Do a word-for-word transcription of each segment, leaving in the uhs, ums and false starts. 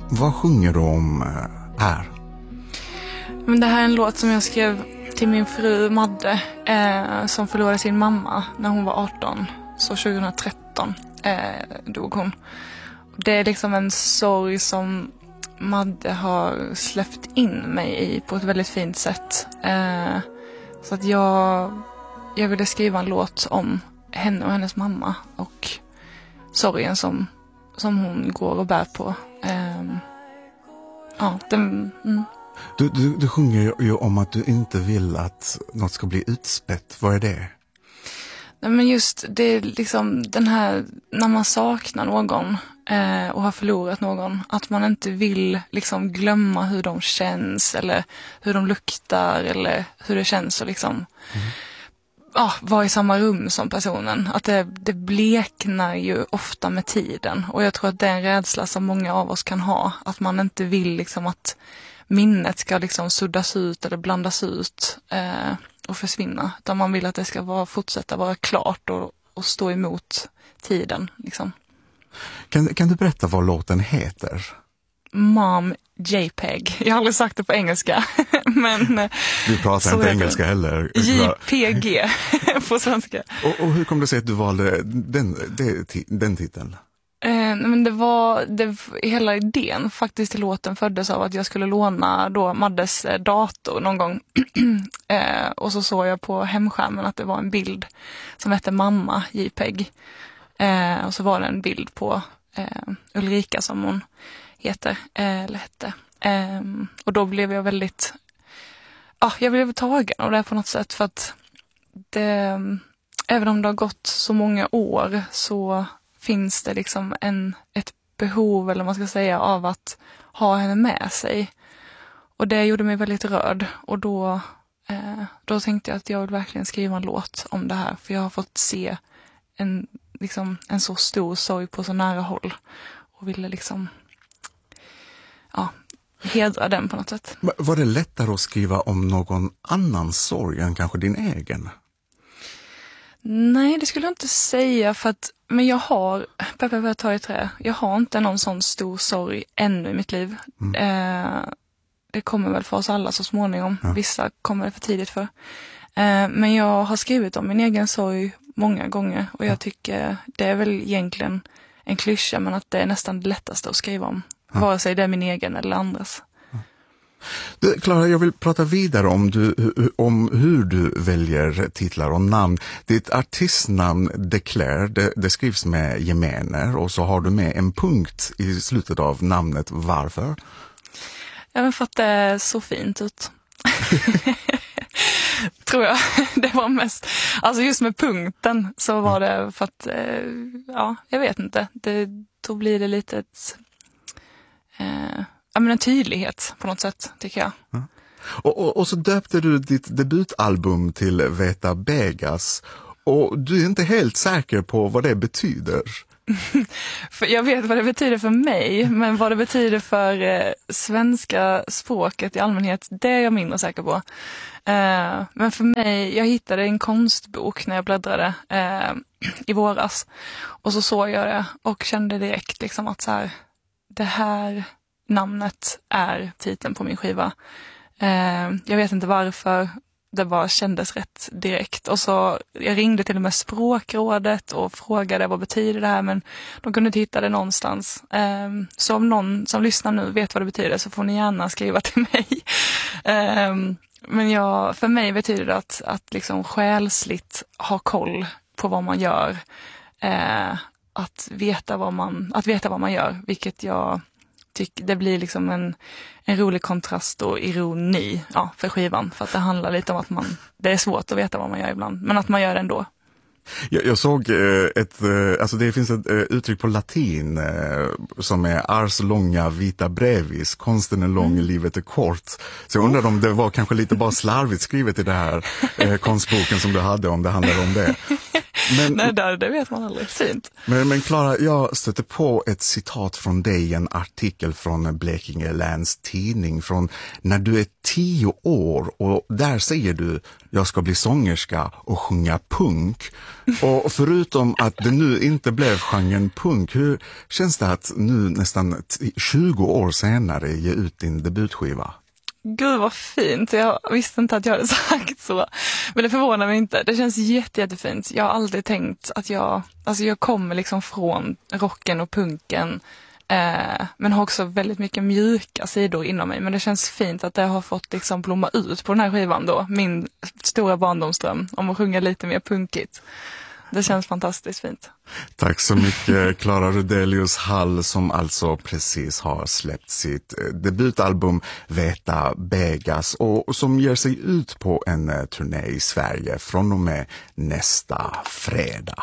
Vad sjunger du om här? Men det här är en låt som jag skrev till min fru Madde eh, som förlorade sin mamma när hon var arton. Så tjugohundratretton eh, dog hon. Det är liksom en sorg som Madde har släppt in mig i på ett väldigt fint sätt. Eh, så att jag, jag ville skriva en låt om henne och hennes mamma och sorgen som, som hon går och bär på. Eh, ja, den... Mm. Du, du, du sjunger ju om att du inte vill att något ska bli utspätt. Vad är det? Nej, men just det är liksom den här, när man saknar någon eh, och har förlorat någon, att man inte vill liksom glömma hur de känns eller hur de luktar eller hur det känns att liksom mm. ja, vara i samma rum som personen. Att det, det bleknar ju ofta med tiden, och jag tror att det är en rädsla som många av oss kan ha, att man inte vill liksom att minnet ska liksom suddas ut eller blandas ut eh, och försvinna. Utan man vill att det ska vara, fortsätta vara klart och, och stå emot tiden. Liksom. Kan, kan du berätta vad låten heter? Mom JPEG. Jag har aldrig sagt det på engelska. Men du pratar inte engelska heller. J P G på svenska. Och, och hur kom det sig att du valde den, den, den titeln? Eh, men det var, det, hela idén faktiskt till låten föddes av att jag skulle låna då Maddes eh, dator någon gång. eh, och så såg jag på hemskärmen att det var en bild som hette Mamma JPEG. Eh, och så var det en bild på eh, Ulrika som hon heter, eh, eller hette. Eh, och då blev jag väldigt, ja, ah, jag blev tagen av det på något sätt, för att det, även om det har gått så många år så finns det liksom en, ett behov, eller man ska säga, av att ha henne med sig. Och det gjorde mig väldigt rörd. Och då, eh, då tänkte jag att jag vill verkligen skriva en låt om det här. För jag har fått se en, liksom, en så stor sorg på så nära håll. Och ville liksom ja, hedra den på något sätt. Var det lättare att skriva om någon annans sorg än kanske din egen? Nej, det skulle jag inte säga, för att, men jag har, peppar för att ta i trä, jag har inte någon sån stor sorg ännu i mitt liv. Mm. Eh, det kommer väl för oss alla så småningom. Ja. Vissa kommer det för tidigt för. Eh, men jag har skrivit om min egen sorg många gånger, och jag ja. tycker det är väl egentligen en klyscha, men att det är nästan det lättaste att skriva om. Ja. Vare sig det är min egen eller andras. Du, Clara, jag vill prata vidare om, du, om hur du väljer titlar och namn. Ditt artistnamn Declare, det, det skrivs med gemener, och så har du med en punkt i slutet av namnet. Varför? Ja, men för att det är så fint ut. Tror jag. Det var mest, alltså just med punkten så var det för att, ja, jag vet inte. Det, då blir det lite ett... Eh, Ja, men en tydlighet på något sätt, tycker jag. Ja. Och, och, och så döpte du ditt debutalbum till Veta Begas. Och du är inte helt säker på vad det betyder. för jag vet vad det betyder för mig, men vad det betyder för eh, svenska språket i allmänhet, det är jag mindre säker på. Eh, men för mig, jag hittade en konstbok när jag bläddrade eh, i våras. Och så såg jag det och kände direkt liksom att så här, det här... namnet är titeln på min skiva. Eh, jag vet inte varför, det bara kändes rätt direkt. Och så jag ringde till och med Språkrådet och frågade vad betyder det här, men de kunde inte hitta det någonstans. Eh, så om någon som lyssnar nu vet vad det betyder så får ni gärna skriva till mig. Eh, men jag, för mig betyder det att, att liksom själsligt ha koll på vad man gör. Eh, att veta vad man, att veta vad man gör, vilket jag det blir liksom en, en rolig kontrast och ironi ja, för skivan. För att det handlar lite om att man, det är svårt att veta vad man gör ibland, men att man gör det ändå. Jag, jag såg ett, alltså det finns ett uttryck på latin som är ars longa vita brevis, konsten är lång, mm. livet är kort. Så jag undrar om det var kanske lite bara slarvigt skrivet i det här konstboken som du hade, om det handlar om det. Men, Nej, där, det vet man aldrig. Fint. Men, men Clara, jag stötte på ett citat från dig i en artikel från Blekinge Läns Tidning från när du är tio år och där säger du jag ska bli sångerska och sjunga punk. Och förutom att det nu inte blev genren punk, hur känns det att nu nästan tjugo år senare ge ut din debutskiva? Gud vad fint, jag visste inte att jag hade sagt så. Men det förvånar mig inte, det känns jätte, jättefint. Jag har aldrig tänkt att jag, alltså jag kommer liksom från rocken och punken. Eh, men har också väldigt mycket mjuka sidor inom mig. Men det känns fint att det har fått liksom blomma ut på den här skivan då. Min stora barndomsdröm om att sjunga lite mer punkigt. Det känns fantastiskt fint. Tack så mycket Clara Rudelius Hall som alltså precis har släppt sitt debutalbum Veta Begas och som ger sig ut på en turné i Sverige från och med nästa fredag.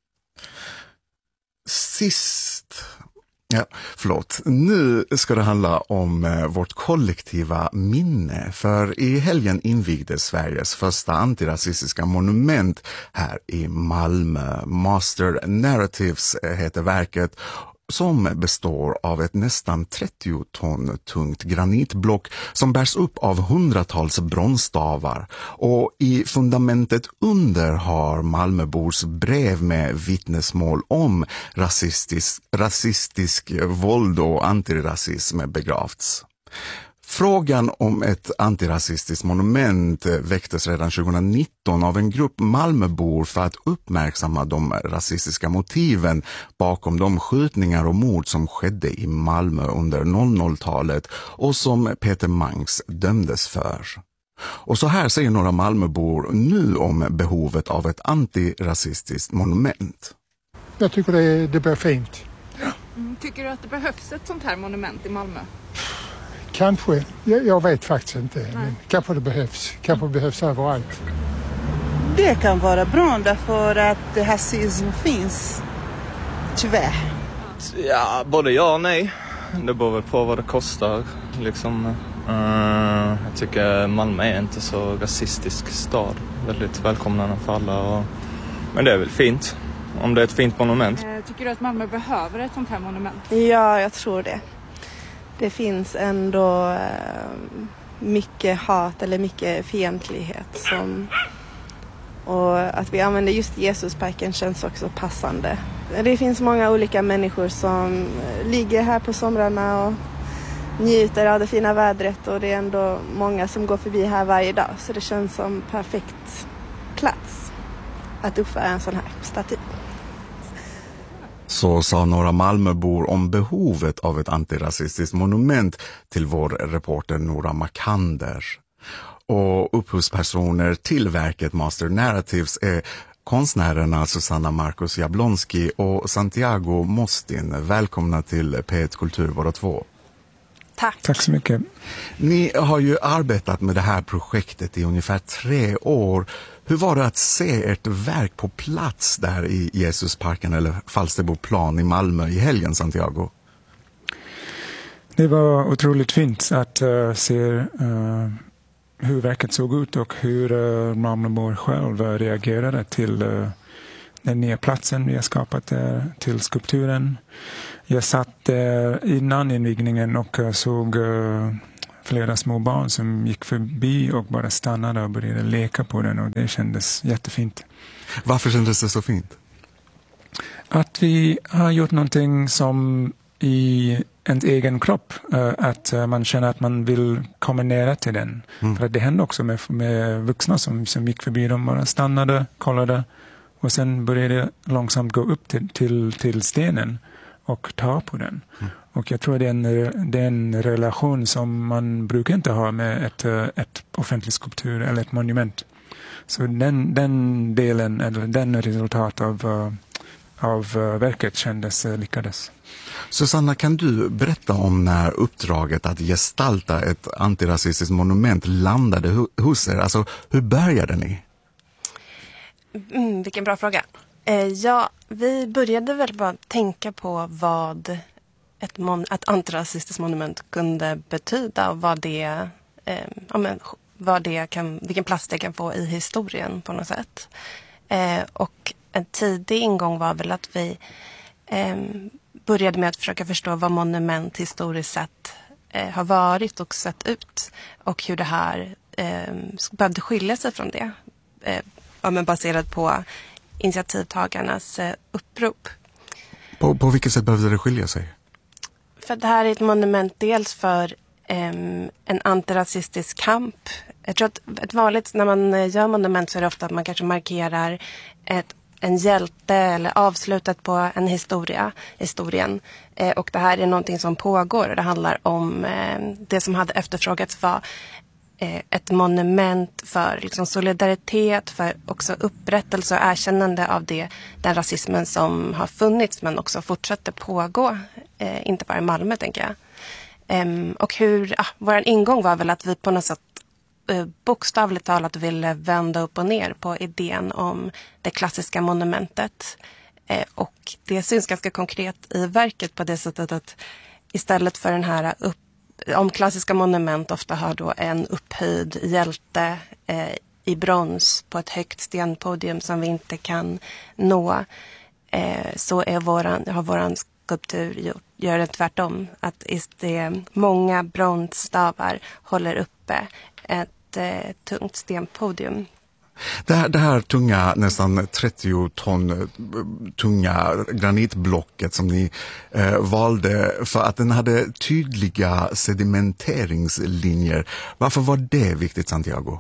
Sist... Ja, förlåt. Nu ska det handla om eh, vårt kollektiva minne. För i helgen invigdes Sveriges första antirasistiska monument här i Malmö. Master Narratives heter verket som består av ett nästan trettio ton tungt granitblock som bärs upp av hundratals bronsstavar. Och i fundamentet under har Malmöbors brev med vittnesmål om rasistisk, rasistisk våld och antirasism begravts. Frågan om ett antirasistiskt monument väcktes redan tjugonitton av en grupp Malmöbor för att uppmärksamma de rasistiska motiven bakom de skjutningar och mord som skedde i Malmö under noll noll-talet och som Peter Mangs dömdes för. Och så här säger några Malmöbor nu om behovet av ett antirasistiskt monument. Jag tycker det, det blir fint. Mm, tycker du att det behövs ett sånt här monument i Malmö? Kanske. Jag, jag vet faktiskt inte. Men kanske det behövs. Kanske det behövs överallt. Det kan vara bra därför att rasism finns. Tyvärr. Ja, både ja och nej. Det beror väl på vad det kostar. Liksom, uh, jag tycker Malmö är inte så rasistisk stad. Väldigt välkomnande för alla. Och, men det är väl fint. Om det är ett fint monument. Tycker du att Malmö behöver ett sånt här monument? Ja, jag tror det. Det finns ändå eh, mycket hat eller mycket fientlighet. Som, och att vi använder just Jesusparken känns också passande. Det finns många olika människor som ligger här på somrarna och njuter av det fina vädret. Och det är ändå många som går förbi här varje dag. Så det känns som perfekt plats att uppföra en sån här staty. Så sa några Malmöbor om behovet av ett antirasistiskt monument till vår reporter Nora Makander. Och upphovspersoner till verket Master Narratives är konstnärerna Susanna Marcus Jablonski och Santiago Mostin. Välkomna till P ett Kultur båda två. Tack. Tack så mycket. Ni har ju arbetat med det här projektet i ungefär tre år. Hur var det att se ert verk på plats där i Jesusparken eller Falsterboplan i Malmö i helgen, Santiago? Det var otroligt fint att uh, se uh, hur verket såg ut och hur uh, Malmöbor själv uh, reagerade till uh, den nya platsen vi har skapat uh, till skulpturen. Jag satt där innan invigningen och uh, såg uh, flera små barn som gick förbi och bara stannade och började leka på den och det kändes jättefint. Varför kändes det så fint? Att vi har gjort någonting som i ens egen kropp, att man känner att man vill komma nära till den. Mm. För att det hände också med, med vuxna som, som gick förbi, de bara stannade, kollade och sen började långsamt gå upp till, till, till stenen och ta på den. Mm. Och jag tror det är, en, det är en relation som man brukar inte ha med ett, ett offentligt skulptur eller ett monument. Så den, den delen, eller den resultat av, av verket kändes lyckades. Susanna, kan du berätta om när uppdraget att gestalta ett antirasistiskt monument landade hos er? Alltså, hur började ni? Mm, vilken bra fråga. Eh, ja, vi började väl bara tänka på vad ett, mon- ett antirasistiskt monument kunde betyda och vad det, eh, ja, men, vad det kan, vilken plats det kan få i historien på något sätt. Eh, och en tidig ingång var väl att vi eh, började med att försöka förstå vad monument historiskt sett eh, har varit och sett ut. Och hur det här eh, behövde skilja sig från det. Eh, ja, men baserat på initiativtagarnas eh, upprop. På, på vilket sätt behövde det skilja sig? För det här är ett monument dels för um, en antirasistisk kamp. Jag tror att ett vanligt, när man gör monument så är det ofta att man kanske markerar ett, en hjälte eller avslutat på en historia, historien. Eh, och det här är någonting som pågår. Det handlar om eh, det som hade efterfrågats var eh, ett monument för liksom, solidaritet, för också upprättelse och erkännande av det, den rasismen som har funnits men också fortsätter pågå. Eh, inte bara i Malmö, tänker jag. Um, och hur, ah, vår ingång var väl att vi på något sätt uh, bokstavligt talat ville vända upp och ner på idén om det klassiska monumentet. Uh, och det syns ganska konkret i verket på det sättet att istället för den här upp, om klassiska monument ofta har då en upphöjd hjälte uh, i brons på ett högt stenpodium som vi inte kan nå, uh, så är våran, har våran skulptur gjort, gör det tvärtom. Att det många bronsstavar håller uppe ett eh, tungt stenpodium. Det här, det här tunga, nästan trettio ton tunga granitblocket som ni eh, valde för att den hade tydliga sedimenteringslinjer. Varför var det viktigt, Santiago?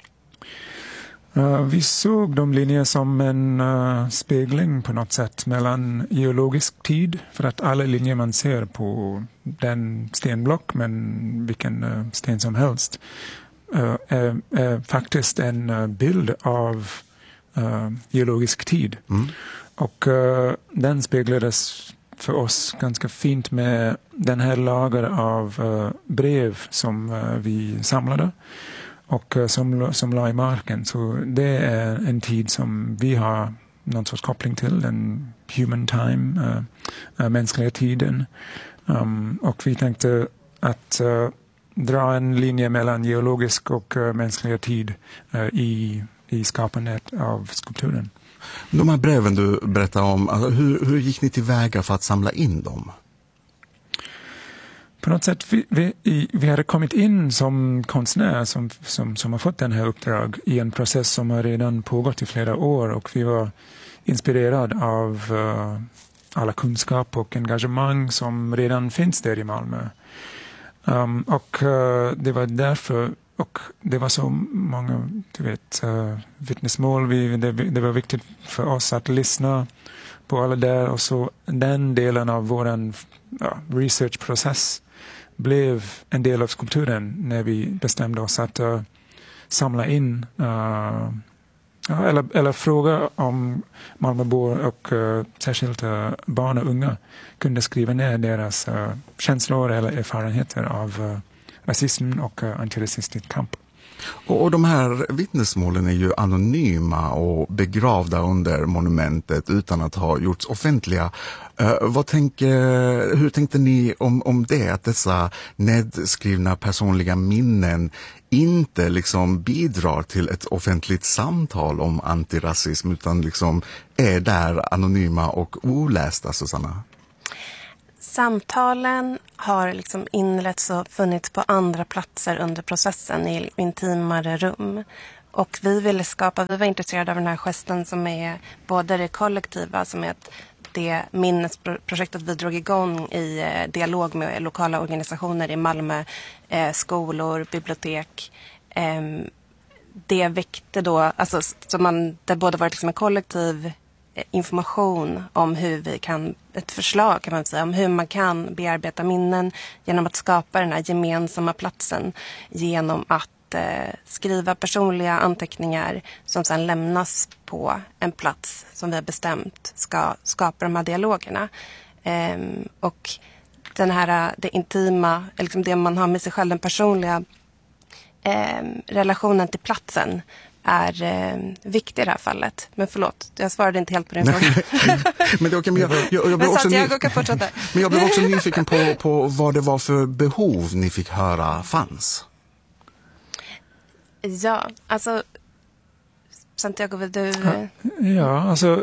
Uh, vi såg de linjer som en uh, spegling på något sätt mellan geologisk tid, för att alla linjer man ser på den stenblock, men vilken uh, sten som helst, uh, är, är faktiskt en uh, bild av uh, geologisk tid. Mm. Och uh, den speglades för oss ganska fint med den här lager av uh, brev som uh, vi samlade och som, som la i marken. Så det är en tid som vi har någon sorts koppling till, den human time, uh, uh, mänskliga tiden. Um, och vi tänkte att uh, dra en linje mellan geologisk och uh, mänskliga tid uh, i, i skapandet av skulpturen. De här breven du berättar om, alltså, hur, hur gick ni tillväga för att samla in dem? På något sätt, vi, vi, vi hade kommit in som konstnär som, som, som har fått den här uppdrag i en process som har redan pågått i flera år, och vi var inspirerade av uh, alla kunskap och engagemang som redan finns där i Malmö. Um, och uh, det var därför, och det var så många, du vet, uh, vittnesmål, vi, det, det var viktigt för oss att lyssna på alla där, och så den delen av våran ja, researchprocess blev en del av skulpturen när vi bestämde oss att uh, samla in uh, ja, eller, eller fråga om Malmöbor och uh, särskilt uh, barn och unga kunde skriva ner deras uh, känslor eller erfarenheter av uh, rasism och uh, antirasistisk kamp. Och, och de här vittnesmålen är ju anonyma och begravda under monumentet utan att ha gjorts offentliga. Uh, vad tänker, hur tänkte ni om, om det, att dessa nedskrivna personliga minnen inte liksom bidrar till ett offentligt samtal om antirasism utan liksom är där anonyma och olästa, Susanna? Samtalen har liksom inletts och funnits på andra platser under processen i intimare rum. Och vi ville skapa, vi var intresserade av den här gesten som är både det kollektiva, som är det minnesprojektet vi drog igång i eh, dialog med lokala organisationer i Malmö, eh, skolor, bibliotek. Eh, det väckte då, alltså så man, det både varit liksom en kollektiv information om hur vi kan, ett förslag kan man säga, om hur man kan bearbeta minnen genom att skapa den här gemensamma platsen, genom att eh, skriva personliga anteckningar som sedan lämnas på en plats som vi har bestämt ska skapa de här dialogerna. Eh, och den här, det intima, liksom det man har med sig själv, den personliga eh, relationen till platsen är eh, viktig i det här fallet. Men förlåt, jag svarade inte helt på din fråga. men, det, men, jag, jag, jag, jag men också Santiago kan fortsätta. Men jag blev också nyfiken på, på vad det var för behov ni fick höra fanns. Ja, alltså Santiago, vill du... Ja, ja, alltså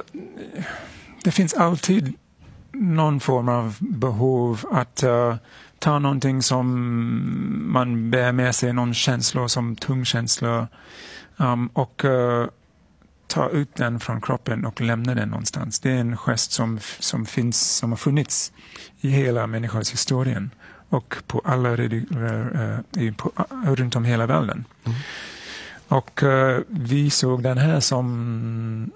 det finns alltid någon form av behov att uh, ta någonting som man bär med sig, någon känsla som tung känsla um, och uh, ta ut den från kroppen och lämna den någonstans. Det är en gest som, som finns, som har funnits i hela människans historien och på alla uh, på, uh, runt om hela världen. Mm. Och uh, vi såg den här som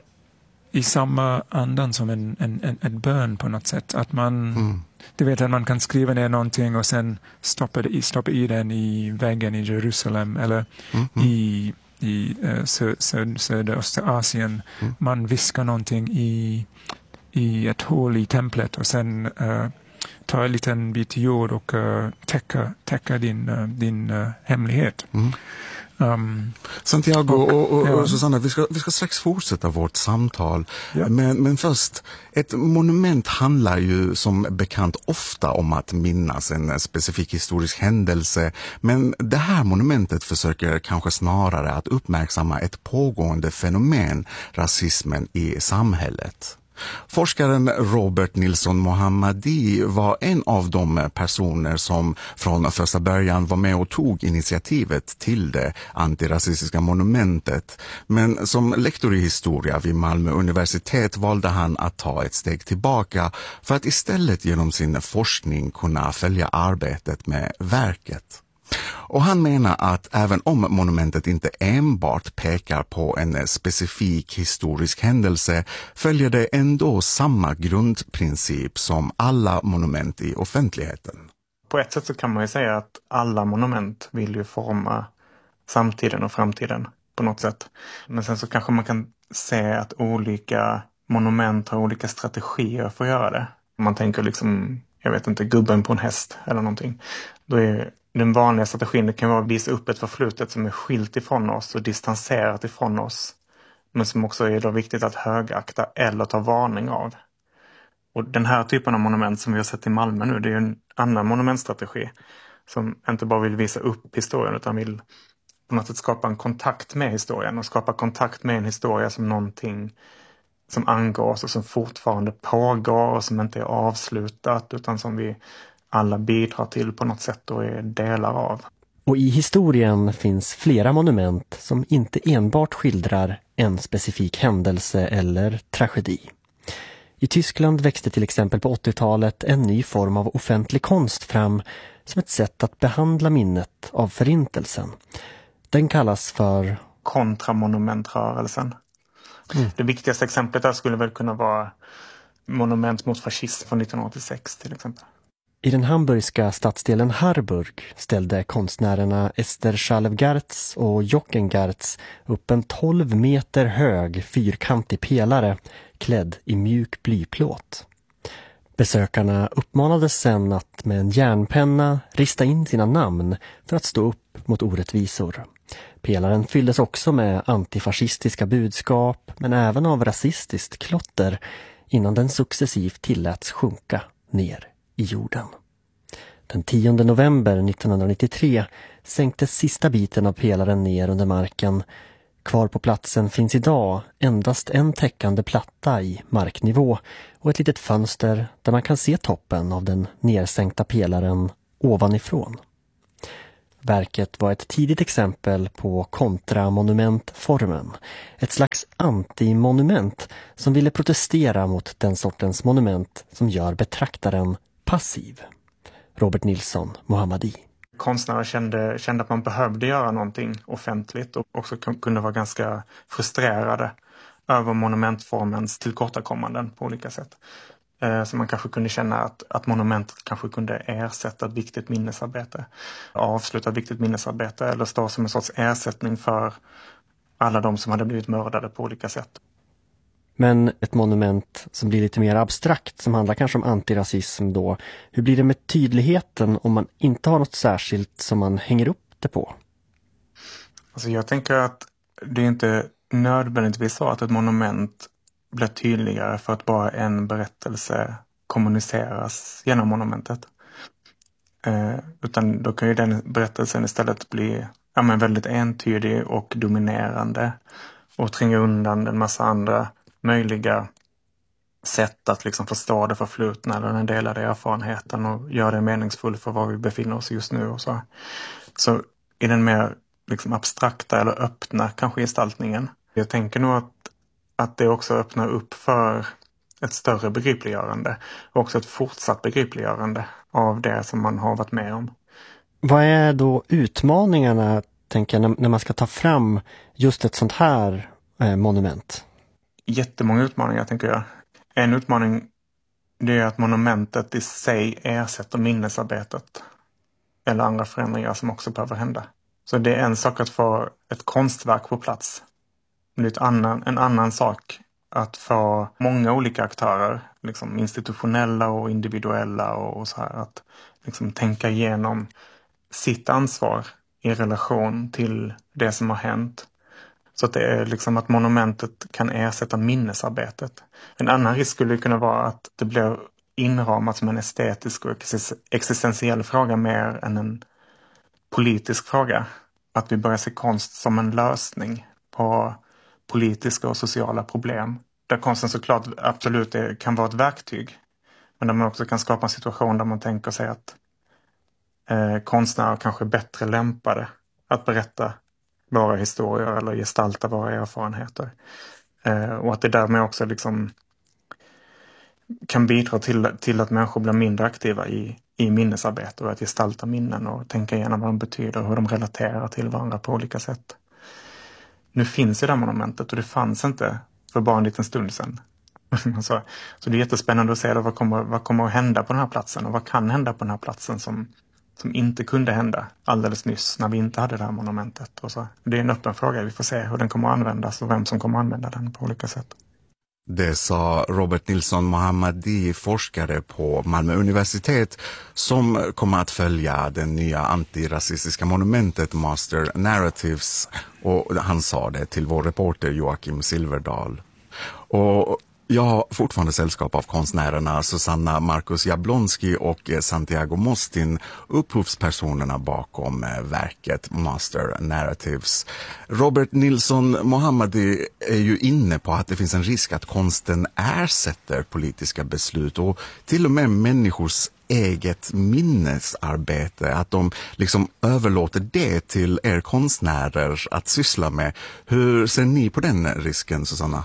i samma andan som en, en, en, en bön på något sätt. Att man, mm. du vet att man kan skriva ner någonting och sen stoppa, i, stoppa i den i väggen i Jerusalem eller mm. i, i uh, sö, sö, Sydöstasien. Mm. Man viskar någonting i, i ett hål i templet och sen uh, tar en liten bit jord och uh, täcker, täcker din, uh, din uh, hemlighet. Mm. Um, Santiago och, och, och, ja. och Susanna, vi ska, vi ska strax fortsätta vårt samtal. Ja. Men, men först, ett monument handlar ju som bekant ofta om att minnas en specifik historisk händelse. Men det här monumentet försöker kanske snarare att uppmärksamma ett pågående fenomen, rasismen i samhället. Forskaren Robert Nilsson Mohammadi var en av de personer som från första början var med och tog initiativet till det antirasistiska monumentet. Men som lektor i historia vid Malmö universitet valde han att ta ett steg tillbaka för att istället genom sin forskning kunna följa arbetet med verket. Och han menar att även om monumentet inte enbart pekar på en specifik historisk händelse följer det ändå samma grundprincip som alla monument i offentligheten. På ett sätt så kan man ju säga att alla monument vill ju forma samtiden och framtiden på något sätt. Men sen så kanske man kan se att olika monument har olika strategier för att göra det. Om man tänker liksom, jag vet inte, gubben på en häst eller någonting. Då är den vanliga strategin, det kan vara att visa upp ett förflutet som är skilt ifrån oss och distanserat ifrån oss. Men som också är då viktigt att högakta eller ta varning av. Och den här typen av monument som vi har sett i Malmö nu, det är en annan monumentstrategi. Som inte bara vill visa upp historien utan vill på något sätt skapa en kontakt med historien. Och skapa kontakt med en historia som någonting som angår oss och som fortfarande pågår och som inte är avslutat utan som vi alla bidrar till på något sätt och är delar av. Och i historien finns flera monument som inte enbart skildrar en specifik händelse eller tragedi. I Tyskland växte till exempel på åttiotalet en ny form av offentlig konst fram som ett sätt att behandla minnet av förintelsen. Den kallas för kontramonumentrörelsen. Mm. Det viktigaste exemplet där skulle väl kunna vara monument mot fascism från nittonhundraåttiosex till exempel. I den hamburgska stadsdelen Harburg ställde konstnärerna Esther Schalevgartz och Jochen Gartz upp en tolv meter hög fyrkantig pelare klädd i mjuk blyplåt. Besökarna uppmanades sen att med en järnpenna rista in sina namn för att stå upp mot orättvisor. Pelaren fylldes också med antifascistiska budskap men även av rasistiskt klotter innan den successivt tilläts sjunka ner i jorden. Den tionde november nittonhundranittiotre sänktes sista biten av pelaren ner under marken. Kvar på platsen finns idag endast en täckande platta i marknivå och ett litet fönster där man kan se toppen av den nersänkta pelaren ovanifrån. Verket var ett tidigt exempel på kontramonumentformen, ett slags antimonument som ville protestera mot den sortens monument som gör betraktaren passiv. Robert Nilsson Mohammadi. Konstnärer kände, kände att man behövde göra någonting offentligt och också kunde vara ganska frustrerade över monumentformens tillkortakommanden på olika sätt. Så man kanske kunde känna att, att monumentet kanske kunde ersätta ett viktigt minnesarbete, avsluta ett viktigt minnesarbete eller stå som en sorts ersättning för alla de som hade blivit mördade på olika sätt. Men ett monument som blir lite mer abstrakt, som handlar kanske om antirasism då, hur blir det med tydligheten om man inte har något särskilt som man hänger upp det på? Alltså jag tänker att det är inte nödvändigtvis så att ett monument blir tydligare för att bara en berättelse kommuniceras genom monumentet. Eh, utan då kan ju den berättelsen istället bli ja, men väldigt entydig och dominerande och tränga undan en massa andra möjliga sätt att liksom förstå det förflutna eller den delade erfarenheten och göra det meningsfullt för var vi befinner oss just nu. Och så. Så i den mer liksom abstrakta eller öppna kanske gestaltningen. Jag tänker nog att, att det också öppnar upp för ett större begripliggörande och också ett fortsatt begripliggörande av det som man har varit med om. Vad är då utmaningarna, tänker jag, när man ska ta fram just ett sånt här eh, monument? Jättemånga utmaningar, tänker jag. En utmaning det är att monumentet i sig ersätter minnesarbetet eller andra förändringar som också behöver hända. Så det är en sak att få ett konstverk på plats. Det är ett annan, en annan sak att få många olika aktörer, liksom institutionella och individuella och, och så här, att liksom tänka igenom sitt ansvar i relation till det som har hänt. Så att det är liksom att monumentet kan ersätta minnesarbetet. En annan risk skulle kunna vara att det blir inramat som en estetisk och existentiell fråga mer än en politisk fråga. Att vi börjar se konst som en lösning på politiska och sociala problem. Där konsten såklart absolut är, kan vara ett verktyg. Men där man också kan skapa en situation där man tänker sig att eh, konstnärer kanske är bättre lämpade att berätta våra historier eller gestalta våra erfarenheter. Eh, och att det därmed också liksom kan bidra till, till att människor blir mindre aktiva i, i minnesarbete och att gestalta minnen och tänka igenom vad de betyder och hur de relaterar till varandra på olika sätt. Nu finns ju det här monumentet och det fanns inte för bara en liten stund sedan. så, så det är jättespännande att se då vad, kommer, vad kommer att hända på den här platsen och vad kan hända på den här platsen som, som inte kunde hända alldeles nyss när vi inte hade det här monumentet. Och så. Det är en öppen fråga, vi får se hur den kommer att användas och vem som kommer att använda den på olika sätt. Det sa Robert Nilsson Mohammadi, forskare på Malmö universitet, som kommer att följa det nya antirasistiska monumentet Master Narratives, och han sa det till vår reporter Joakim Silverdal. Och jag har fortfarande sällskap av konstnärerna Susanna Marcus Jablonski och Santiago Mostin, upphovspersonerna bakom verket Master Narratives. Robert Nilsson Mohammadi är ju inne på att det finns en risk att konsten ersätter politiska beslut och till och med människors eget minnesarbete, att de liksom överlåter det till er konstnärer att syssla med. Hur ser ni på den risken, Susanna?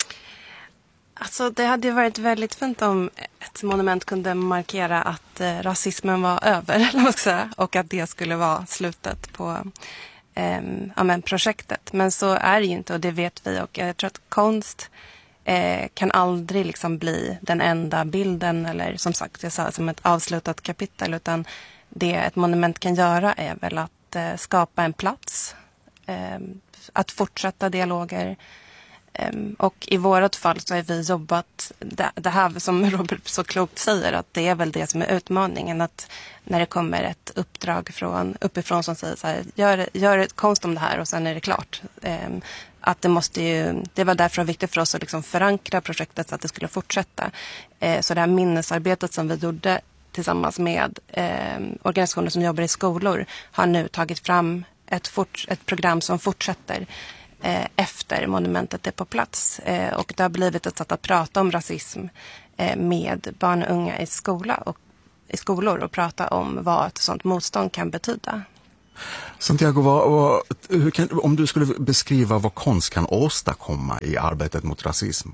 Alltså det hade ju varit väldigt fint om ett monument kunde markera att eh, rasismen var över, eller vad ska jag säga, och att det skulle vara slutet på eh, ja, men projektet. Men så är det ju inte och det vet vi, och jag tror att konst eh, kan aldrig liksom bli den enda bilden eller som sagt jag sa som ett avslutat kapitel, utan det ett monument kan göra är väl att eh, skapa en plats, eh, att fortsätta dialoger. Um, och i vårat fall så har vi jobbat det, det här som Robert så klokt säger, att det är väl det som är utmaningen, att när det kommer ett uppdrag från uppifrån som säger så här, gör, gör ett konst om det här och sen är det klart. Um, att det måste ju, det var därför viktigt för oss att liksom förankra projektet så att det skulle fortsätta. Uh, så det här minnesarbetet som vi gjorde tillsammans med uh, organisationer som jobbar i skolor har nu tagit fram ett, fort, ett program som fortsätter efter monumentet är på plats. Och det har blivit ett sätt att prata om rasism med barn och unga i, skola och, i skolor och prata om vad ett sånt motstånd kan betyda. Santiago, vad, vad, hur kan, om du skulle beskriva vad konst kan åstadkomma i arbetet mot rasism?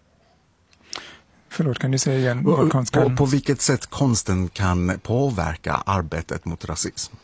Förlåt, kan du säga igen? Vad konst kan... på, på vilket sätt konsten kan påverka arbetet mot rasism?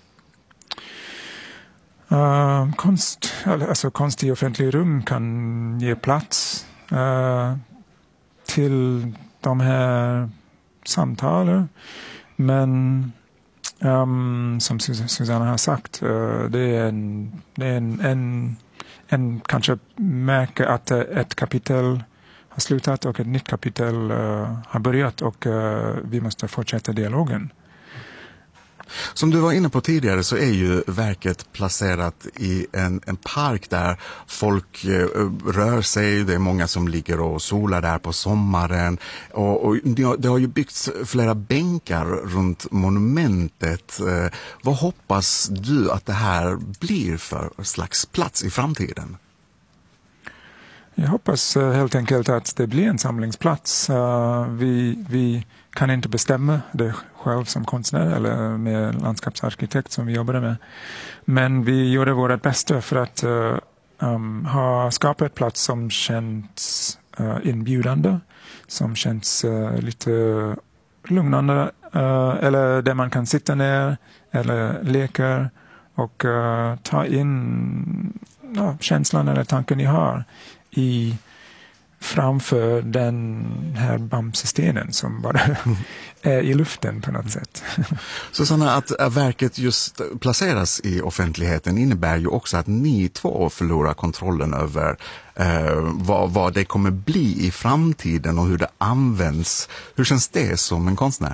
Uh, konst, alltså konst i offentliga rum kan ge plats uh, till de här samtalen. Men um, som Susanna har sagt, uh, det är en, det är en, en, en kanske märke att ett kapitel har slutat och ett nytt kapitel uh, har börjat, och uh, vi måste fortsätta dialogen. Som du var inne på tidigare så är ju verket placerat i en, en park där folk eh, rör sig. Det är många som ligger och solar där på sommaren. Och, och det, har, det har ju byggts flera bänkar runt monumentet. Eh, vad hoppas du att det här blir för slags plats i framtiden? Jag hoppas uh, helt enkelt att det blir en samlingsplats. Uh, vi, vi kan inte bestämma det själv som konstnär eller med landskapsarkitekt som vi jobbade med. Men vi gjorde vårt bästa för att uh, um, ha skapat en plats som känns uh, inbjudande, som känns uh, lite lugnande, uh, eller där man kan sitta ner eller leka och uh, ta in uh, känslan eller tanken ni har i framför den här bamsestenen som bara är i luften på något sätt. Susanna, att verket just placeras i offentligheten innebär ju också att ni två förlorar kontrollen över eh, vad, vad det kommer bli i framtiden och hur det används. Hur känns det som en konstnär?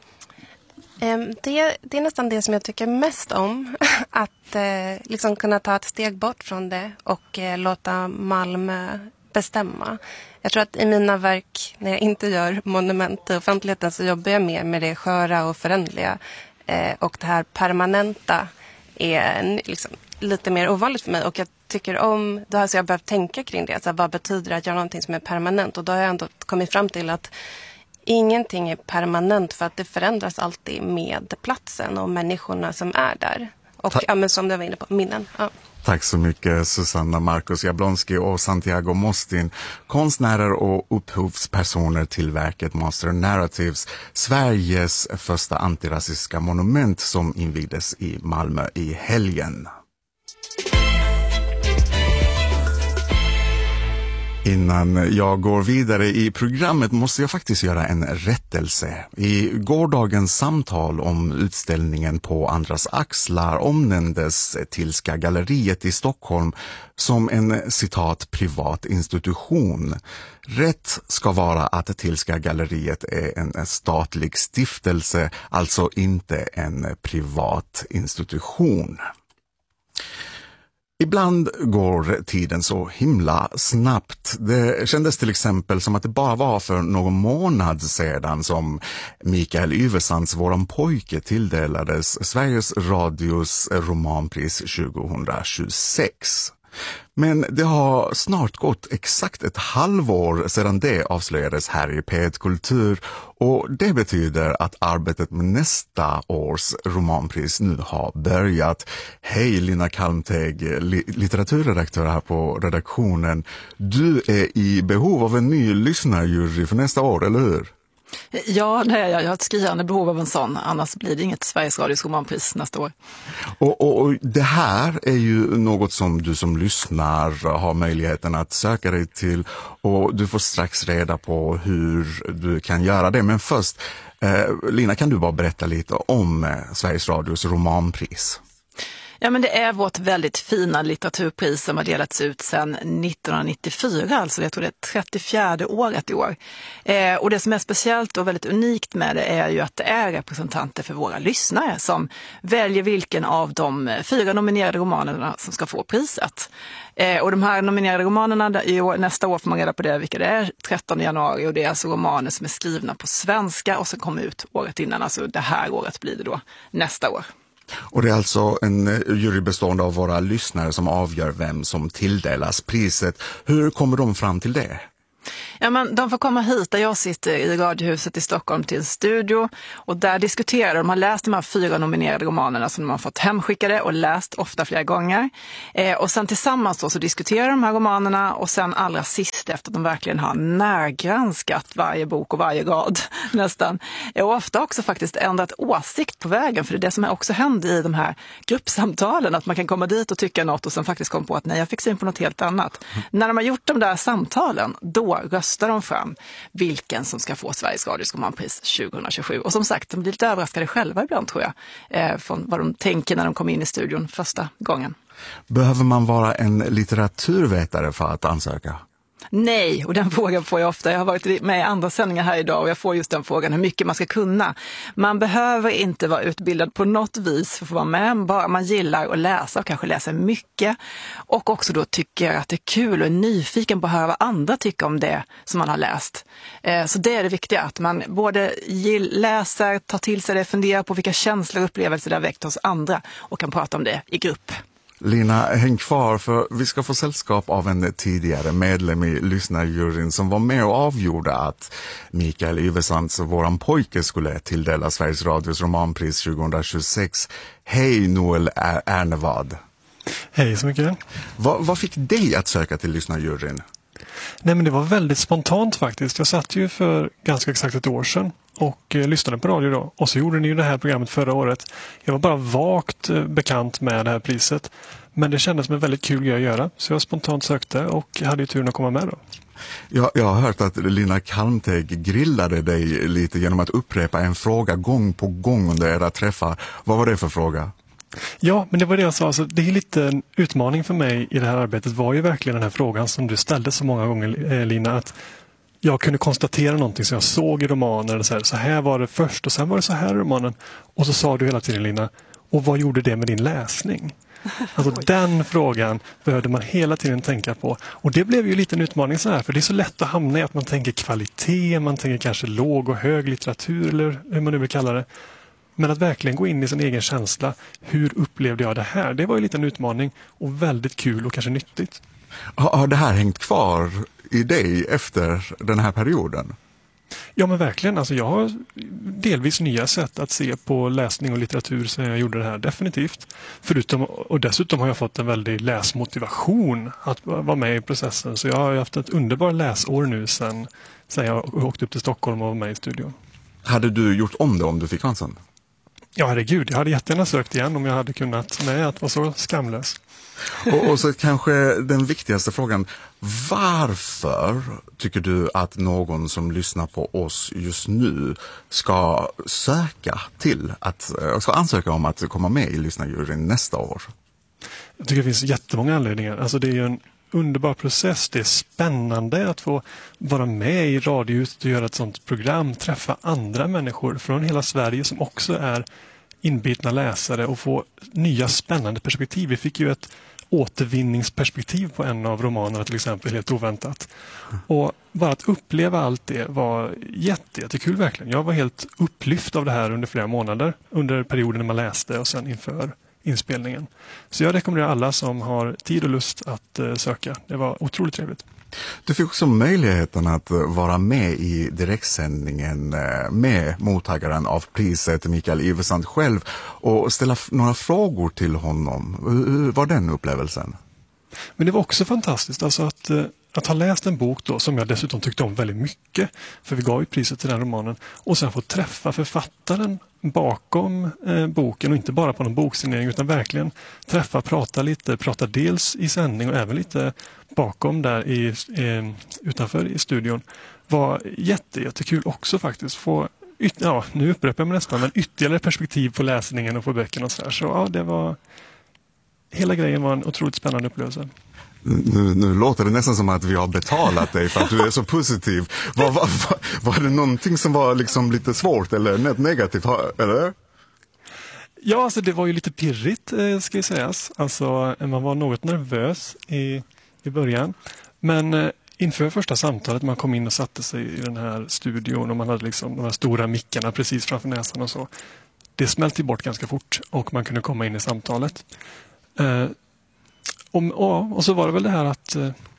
Det, det är nästan det som jag tycker mest om. Att eh, liksom kunna ta ett steg bort från det och eh, låta Malmö bestämma. Jag tror att i mina verk, när jag inte gör monument i offentligheten, så jobbar jag mer med det sköra och förändliga. Eh, och det här permanenta är liksom lite mer ovanligt för mig. Och jag tycker om, då har jag börjat tänka kring det. Alltså, vad betyder det att göra någonting som är permanent? Och då har jag ändå kommit fram till att ingenting är permanent, för att det förändras alltid med platsen och människorna som är där. Och ja, men som du var inne på, minnen. Ja. Tack så mycket Susanna, Marcus Jablonski och Santiago Mostin, konstnärer och upphovspersoner till verket Master Narratives, Sveriges första antirasistiska monument som invigdes i Malmö i helgen. Innan jag går vidare i programmet måste jag faktiskt göra en rättelse. I gårdagens samtal om utställningen På andras axlar omnämndes Tilska galleriet i Stockholm som en citat privat institution. Rätt ska vara att Tilska galleriet är en statlig stiftelse, alltså inte en privat institution. Ibland går tiden så himla snabbt. Det kändes till exempel som att det bara var för någon månad sedan som Mikael Yversands Våran pojke tilldelades Sveriges Radios romanpris tjugohundratjugosex. Men det har snart gått exakt ett halvår sedan det avslöjades här i P ett Kultur, och det betyder att arbetet med nästa års romanpris nu har börjat. Hej Lina Kalmteg, li- litteraturredaktör här på redaktionen. Du är i behov av en ny lyssnarjury för nästa år, eller hur? Ja, det är jag. Jag har ett skriande behov av en sån. Annars blir det inget Sveriges Radios romanpris nästa år. Och, och, och det här är ju något som du som lyssnar har möjligheten att söka dig till. Och du får strax reda på hur du kan göra det. Men först, eh, Lina, kan du bara berätta lite om eh, Sveriges Radios romanpris? Ja, men det är vårt väldigt fina litteraturpris som har delats ut sedan nittonhundranittiofyra, alltså jag tror det är trettiofjärde året i år. Eh, och det som är speciellt och väldigt unikt med det är ju att det är representanter för våra lyssnare som väljer vilken av de fyra nominerade romanerna som ska få priset. Eh, och de här nominerade romanerna, i år, nästa år får man reda på det, vilka det är, trettonde januari, och det är alltså romaner som är skrivna på svenska och som kommer ut året innan, alltså det här året blir det då nästa år. Och det är alltså en jury bestående av våra lyssnare som avgör vem som tilldelas priset. Hur kommer de fram till det? Ja, men de får komma hit där jag sitter i Radiohuset i Stockholm till en studio, och där diskuterar de, har läst de här fyra nominerade romanerna som de har fått hemskickade och läst ofta flera gånger. Eh, och sen tillsammans då så diskuterar de här romanerna, och sen allra sist efter att de verkligen har närgranskat varje bok och varje rad nästan. Och ofta också faktiskt ändrat åsikt på vägen, för det är det som också händer i de här gruppsamtalen, att man kan komma dit och tycka något och sen faktiskt komma på att nej, jag fick syn på något helt annat. Mm. När de har gjort de där samtalen, då röstar de fram vilken som ska få Sveriges Radios romanpris tjugohundratjugosju. Och som sagt, de blir lite överraskade själva ibland, tror jag, eh, från vad de tänker när de kommer in i studion första gången. Behöver man vara en litteraturvetare för att ansöka? Nej, och den frågan får jag ofta. Jag har varit med i andra sändningar här idag och jag får just den frågan, hur mycket man ska kunna. Man behöver inte vara utbildad på något vis för att få vara med, bara man gillar att läsa och kanske läser mycket. Och också då tycker att det är kul och är nyfiken på att höra vad andra tycker om det som man har läst. Så det är det viktiga, att man både läser, tar till sig det, funderar på vilka känslor och upplevelser det har väckt hos andra och kan prata om det i grupp. Lina, häng kvar för vi ska få sällskap av en tidigare medlem i lyssnarjuryn som var med och avgjorde att Mikael Yvesands Våran pojke skulle tilldela Sveriges Radios romanpris tjugohundratjugosex. Hej Noel Ernevad. Hej så mycket. Vad, vad fick dig att söka till lyssnarjuryn? Nej, men det var väldigt spontant faktiskt. Jag satt ju för ganska exakt ett år sedan och eh, lyssnade på radio då. Och så gjorde ni ju det här programmet förra året. Jag var bara vagt eh, bekant med det här priset. Men det kändes som en väldigt kul grej att göra. Så jag spontant sökte och hade ju turen att komma med då. Jag, jag har hört att Lina Kalmteg grillade dig lite genom att upprepa en fråga gång på gång under era träffar. Vad var det för fråga? Ja, men det var det jag sa. Alltså, det är lite en utmaning för mig i det här arbetet var ju verkligen den här frågan som du ställde så många gånger, Lina, att jag kunde konstatera någonting som jag såg i romanen. Så här, så här var det först och sen var det så här i romanen. Och så sa du hela tiden, Lina, och vad gjorde det med din läsning? Alltså den frågan behövde man hela tiden tänka på. Och det blev ju lite en utmaning så här, för det är så lätt att hamna i att man tänker kvalitet, man tänker kanske låg och hög litteratur eller hur man nu vill kalla det. Men att verkligen gå in i sin egen känsla, hur upplevde jag det här? Det var ju lite en utmaning och väldigt kul och kanske nyttigt. Har, har det här hängt kvar i dig efter den här perioden? Ja men verkligen, alltså jag har delvis nya sätt att se på läsning och litteratur sen jag gjorde det här, definitivt. Förutom, och dessutom har jag fått en väldig läsmotivation att vara med i processen. Så jag har haft ett underbart läsår nu sen, sen jag åkte upp till Stockholm och var med i studion. Hade du gjort om det om du fick chansen? Ja, herregud. Jag hade jättegärna sökt igen om jag hade kunnat med att vara så skamlös. Och, och så kanske den viktigaste frågan. Varför tycker du att någon som lyssnar på oss just nu ska söka till att ska ansöka om att komma med i lyssnarjuryn nästa år? Jag tycker det finns jättemånga anledningar. Alltså det är ju en underbar process. Det är spännande att få vara med i radiohuset och göra ett sånt program. Träffa andra människor från hela Sverige som också är inbitna läsare och få nya spännande perspektiv. Vi fick ju ett återvinningsperspektiv på en av romanerna till exempel, helt oväntat. Och bara att uppleva allt det var jätte, jättekul verkligen. Jag var helt upplyft av det här under flera månader. Under perioden när man läste och sen inför inspelningen. Så jag rekommenderar alla som har tid och lust att uh, söka. Det var otroligt trevligt. Du fick också möjligheten att vara med i direktsändningen med mottagaren av priset, Mikael Yvesand själv, och ställa några frågor till honom. Hur var den upplevelsen? Men det var också fantastiskt alltså att, att ha läst en bok då, som jag dessutom tyckte om väldigt mycket, för vi gav ju priset till den romanen, och sen få träffa författaren bakom eh, boken och inte bara på någon boksignering utan verkligen träffa, prata lite, prata dels i sändning och även lite bakom där i, eh, utanför i studion var jätte, jättekul också faktiskt. Få yt- ja, nu upprepar jag mig nästan, men ytterligare perspektiv på läsningen och på böckerna och så här. Så ja, det var hela grejen var en otroligt spännande upplevelse. Nu, nu låter det nästan som att vi har betalat dig för att du är så positiv. Var, var, var, var det någonting som var liksom lite svårt eller negativt? Eller? Ja, alltså det var ju lite pirrigt ska jag sägas. Alltså man var något nervös i, i början. Men inför första samtalet man kom in och satte sig i den här studion och man hade liksom de här stora mickarna precis framför näsan och så. Det smälte bort ganska fort och man kunde komma in i samtalet. Eh, Och, och, och så var det väl det här att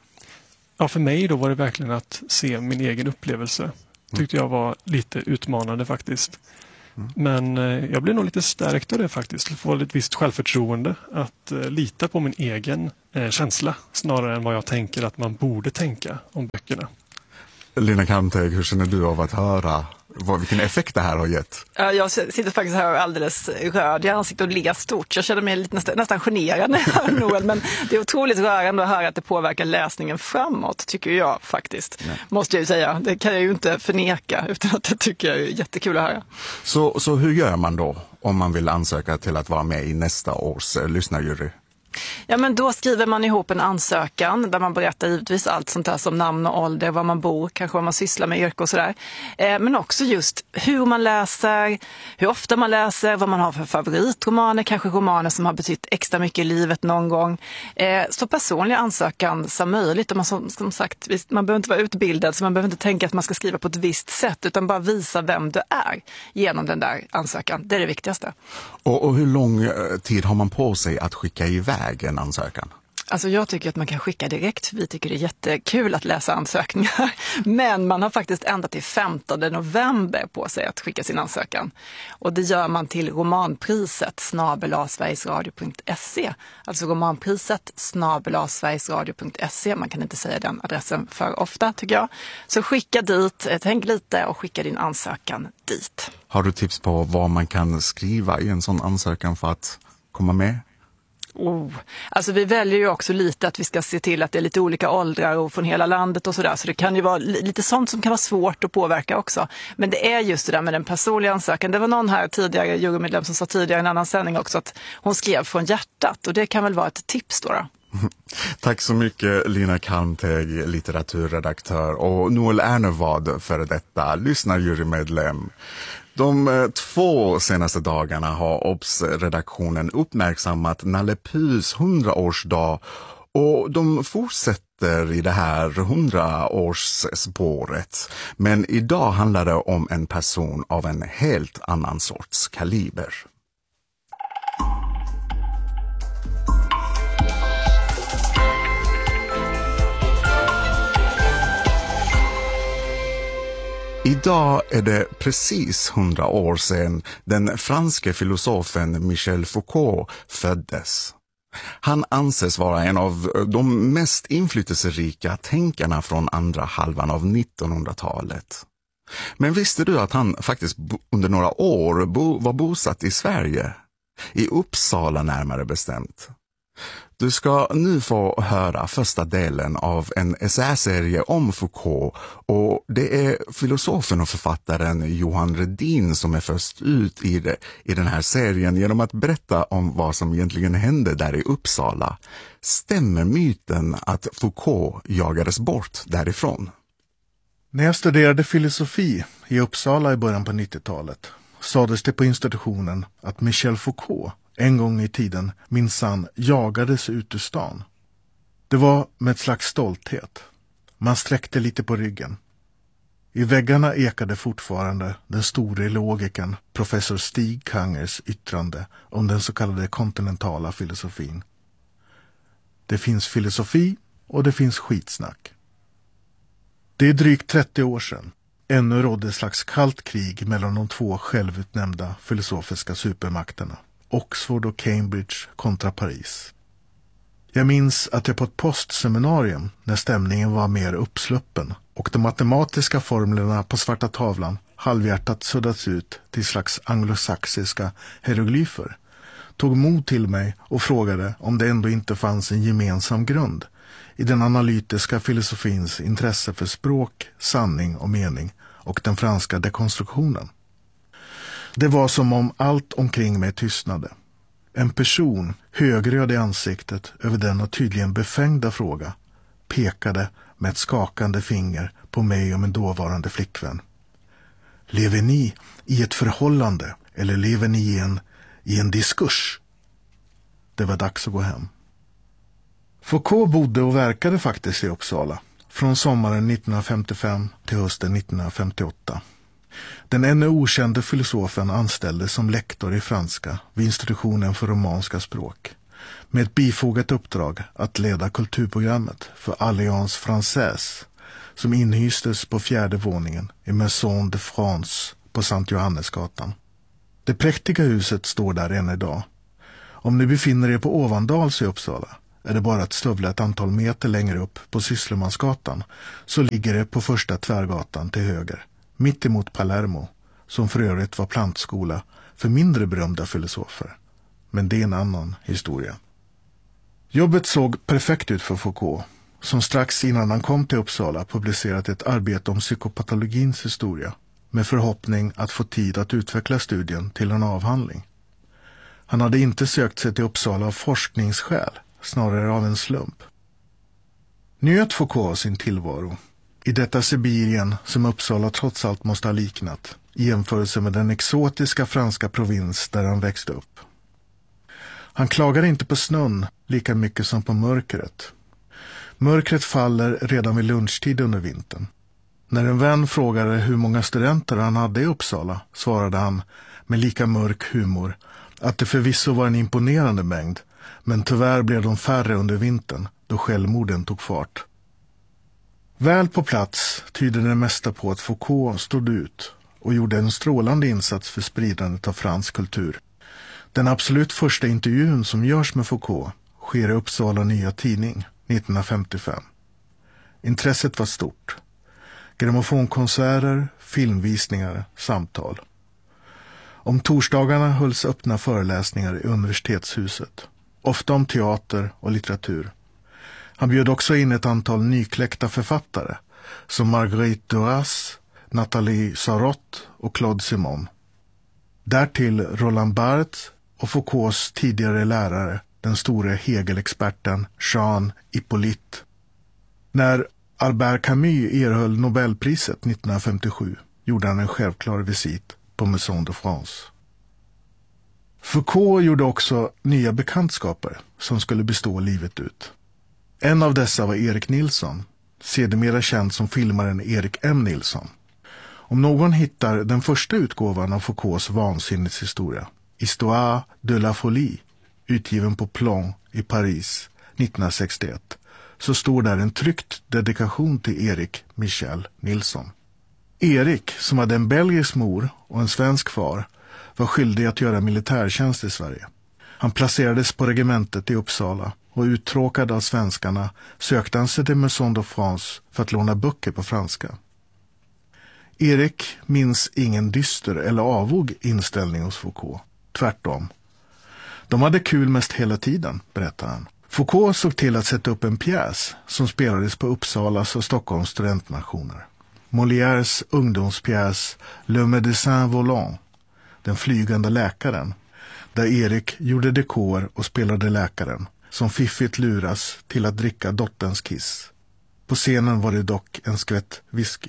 ja, för mig då var det verkligen att se min egen upplevelse. Tyckte jag var lite utmanande faktiskt. Mm. Men eh, jag blev nog lite stärkt av det faktiskt. Få ett visst självförtroende. Att eh, lita på min egen eh, känsla snarare än vad jag tänker att man borde tänka om böckerna. Lina Kalmteg, hur känner du av att höra vad, vilken effekt det här har gett? Jag sitter faktiskt här alldeles röd i ansiktet och ler stort. Jag känner mig lite nästan, nästan generad när jag hör Noel, men det är otroligt rörande att höra att det påverkar läsningen framåt, tycker jag faktiskt. Nej. Måste jag ju säga. Det kan jag ju inte förneka, utan att det tycker jag är jättekul att höra. Så, så hur gör man då om man vill ansöka till att vara med i nästa års eh, lyssnarjury? Ja, men då skriver man ihop en ansökan där man berättar givetvis allt sånt där som namn och ålder, var man bor, kanske vad man sysslar med, yrke och sådär. Eh, men också just hur man läser, hur ofta man läser, vad man har för favoritromaner, kanske romaner som har betytt extra mycket i livet någon gång. Eh, så personlig ansökan som möjligt. Och man, som, som sagt, man behöver inte vara utbildad, så man behöver inte tänka att man ska skriva på ett visst sätt, utan bara visa vem du är genom den där ansökan. Det är det viktigaste. Och, och hur lång tid har man på sig att skicka iväg en ansökan? Alltså jag tycker att man kan skicka direkt. Vi tycker det är jättekul att läsa ansökningar. Men man har faktiskt ända till femtonde november på sig att skicka sin ansökan. Och det gör man till romanpriset snabel-a sverigesradio punkt se. Alltså romanpriset snabel-a sverigesradio punkt se. Man kan inte säga den adressen för ofta tycker jag. Så skicka dit, tänk lite och skicka din ansökan dit. Har du tips på vad man kan skriva i en sån ansökan för att komma med? Oh. Alltså vi väljer ju också lite att vi ska se till att det är lite olika åldrar och från hela landet och sådär. Så det kan ju vara lite sånt som kan vara svårt att påverka också. Men det är just det där med den personliga ansökan. Det var någon här tidigare jurymedlem som sa tidigare i en annan sändning också att hon skrev från hjärtat. Och det kan väl vara ett tips då då? Tack så mycket Lina Kalmteg, litteraturredaktör, och Noel Ernevad, för detta lyssnarjurymedlem. De två senaste dagarna har Obs-redaktionen uppmärksammat Nalle Puhs hundraårsdag och de fortsätter i det här hundraårsspåret. Men idag handlar det om en person av en helt annan sorts kaliber. Idag är det precis hundra år sedan den franske filosofen Michel Foucault föddes. Han anses vara en av de mest inflytelserika tänkarna från andra halvan av nittonhundratalet. Men visste du att han faktiskt under några år bo- var bosatt i Sverige? I Uppsala närmare bestämt. Du ska nu få höra första delen av en essäserie om Foucault, och det är filosofen och författaren Johan Redin som är först ut i, det, i den här serien genom att berätta om vad som egentligen hände där i Uppsala. Stämmer myten att Foucault jagades bort därifrån? När jag studerade filosofi i Uppsala i början på nittiotalet sades det på institutionen att Michel Foucault en gång i tiden minsann jagades ut ur stan. Det var med ett slags stolthet. Man sträckte lite på ryggen. I väggarna ekade fortfarande den store logikern professor Stig Kangers yttrande om den så kallade kontinentala filosofin. Det finns filosofi och det finns skitsnack. Det är drygt trettio år sedan. Ännu rådde ett slags kallt krig mellan de två självutnämnda filosofiska supermakterna. Oxford och Cambridge kontra Paris. Jag minns att jag på ett postseminarium, när stämningen var mer uppsluppen och de matematiska formlerna på svarta tavlan halvhjärtat suddats ut till slags anglosaxiska hieroglyfer, tog mod till mig och frågade om det ändå inte fanns en gemensam grund i den analytiska filosofins intresse för språk, sanning och mening och den franska dekonstruktionen. Det var som om allt omkring mig tystnade. En person, högröd i ansiktet över denna tydligen befängda fråga, pekade med ett skakande finger på mig och min dåvarande flickvän. Lever ni i ett förhållande eller lever ni i en, i en diskurs? Det var dags att gå hem. Foucault bodde och verkade faktiskt i Uppsala från sommaren nittonhundrafemtiofem till hösten nittonhundrafemtioåtta. Den ännu okände filosofen anställdes som lektor i franska vid institutionen för romanska språk, med ett bifogat uppdrag att leda kulturprogrammet för Alliance Française som inhystes på fjärde våningen i Maison de France på Sankt Johannesgatan. Det präktiga huset står där än idag. Om ni befinner er på Ovandals i Uppsala är det bara att stövla ett antal meter längre upp på Sysslemansgatan, så ligger det på första tvärgatan till höger, mitt emot Palermo, som för övrigt var plantskola för mindre berömda filosofer. Men det är en annan historia. Jobbet såg perfekt ut för Foucault, som strax innan han kom till Uppsala publicerat ett arbete om psykopatologins historia, med förhoppning att få tid att utveckla studien till en avhandling. Han hade inte sökt sig till Uppsala av forskningsskäl, snarare av en slump. Njöt Foucault sin tillvaro i detta Sibirien som Uppsala trots allt måste ha liknat, i jämförelse med den exotiska franska provins där han växte upp. Han klagar inte på snön lika mycket som på mörkret. Mörkret faller redan vid lunchtid under vintern. När en vän frågade hur många studenter han hade i Uppsala svarade han med lika mörk humor att det förvisso var en imponerande mängd, men tyvärr blev de färre under vintern då självmorden tog fart. Väl på plats tyder det mesta på att Foucault stod ut och gjorde en strålande insats för spridandet av fransk kultur. Den absolut första intervjun som görs med Foucault sker i Uppsala Nya Tidning nittonhundrafemtiofem. Intresset var stort. Grammofonkonserter, filmvisningar, samtal. Om torsdagarna hölls öppna föreläsningar i universitetshuset, ofta om teater och litteratur. Han bjöd också in ett antal nykläckta författare som Marguerite Duras, Nathalie Sarraute och Claude Simon. Därtill Roland Barthes och Foucaults tidigare lärare, den store Hegel-experten Jean Hippolyte. När Albert Camus erhöll Nobelpriset nittonhundrafemtiosju gjorde han en självklar visit på Maison de France. Foucault gjorde också nya bekantskaper som skulle bestå livet ut. En av dessa var Erik Nilsson, sedermera känd som filmaren Erik M. Nilsson. Om någon hittar den första utgåvan av Foucaults vansinneshistoria, Histoire de la folie, utgiven på Plon i Paris nittonhundrasextioett, så står där en tryckt dedikation till Erik Michel Nilsson. Erik, som hade en belgisk mor och en svensk far, var skyldig att göra militärtjänst i Sverige. Han placerades på regementet i Uppsala och uttråkad av svenskarna sökte han sig till Maison de France för att låna böcker på franska. Erik minns ingen dyster eller avog inställning hos Foucault. Tvärtom. De hade kul mest hela tiden, berättar han. Foucault såg till att sätta upp en pjäs som spelades på Uppsalas och Stockholms studentnationer. Molières ungdomspjäs Le Médecin Volant, den flygande läkaren, där Erik gjorde dekor och spelade läkaren som fiffigt luras till att dricka dotterns kiss. På scenen var det dock en skvätt whisky.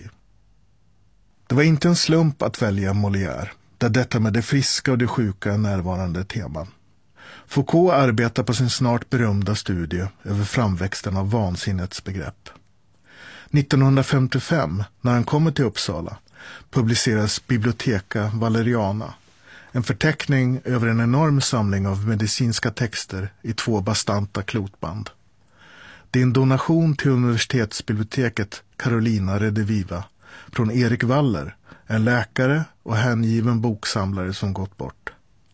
Det var inte en slump att välja Molière, där detta med det friska och det sjuka är närvarande teman. Foucault arbetar på sin snart berömda studie över framväxten av vansinnets begrepp. nittonhundrafemtiofem, när han kommer till Uppsala, publiceras Bibliotheca Valeriana, en förteckning över en enorm samling av medicinska texter i två bastanta klotband. Det är en donation till universitetsbiblioteket Carolina Rediviva från Erik Waller, en läkare och hängiven boksamlare som gått bort.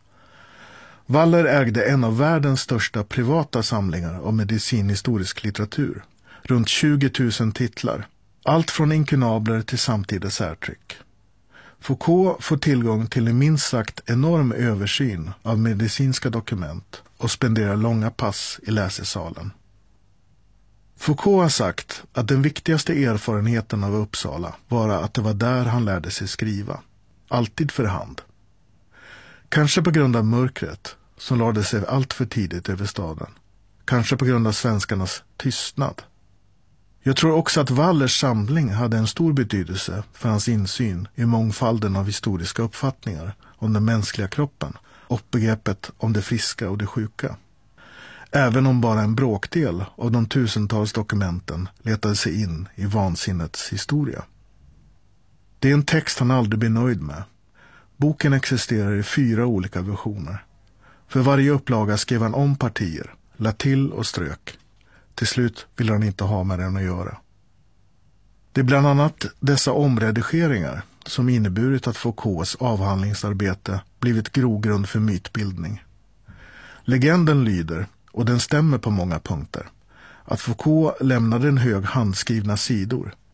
Waller ägde en av världens största privata samlingar av medicinhistorisk litteratur, runt tjugo tusen titlar, allt från inkunabler till samtida särtryck. Foucault får tillgång till en minst sagt enorm översyn av medicinska dokument och spenderar långa pass i läsesalen. Foucault har sagt att den viktigaste erfarenheten av Uppsala var att det var där han lärde sig skriva, alltid för hand. Kanske på grund av mörkret som lade sig allt för tidigt över staden. Kanske på grund av svenskarnas tystnad. Jag tror också att Wallers samling hade en stor betydelse för hans insyn i mångfalden av historiska uppfattningar om den mänskliga kroppen och begreppet om det friska och det sjuka. Även om bara en bråkdel av de tusentals dokumenten letade sig in i vansinnets historia. Det är en text han aldrig blir nöjd med. Boken existerar i fyra olika versioner. För varje upplaga skrev han om partier, lade till och strök. Till slut vill han inte ha med den att göra. Det är bland annat dessa omredigeringar som inneburit att Foucaults avhandlingsarbete blivit grogrund för mytbildning. Legenden lyder, och den stämmer på många punkter, att Foucault lämnade en hög handskrivna sidor